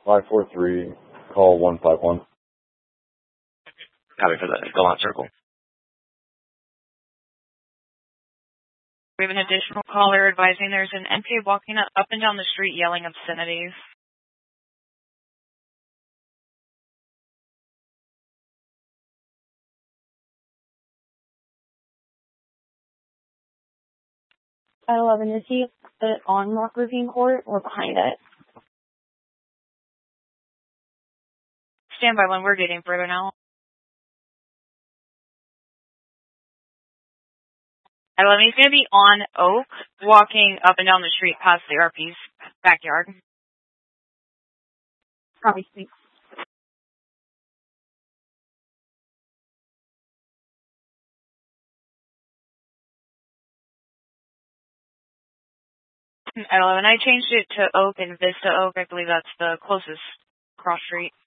543, call 151. Copy for the Gallant Circle. We have an additional caller advising there's an NPA walking up and down the street yelling obscenities. At 11, is he on Rock Ravine Court or behind it? Stand by when we're getting further now. At 11, he's going to be on Oak, walking up and down the street past the RP's backyard. Probably speaks. At 11, I changed it to Oak and Vista Oak. I believe that's the closest cross street.